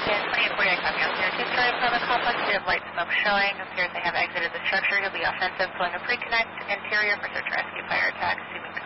2848, copy. Here, two story from the complex. We have light smoke showing. Appears they have exited the structure. He'll be offensive, pulling a pre-connect interior for search and rescue fire attack. Assuming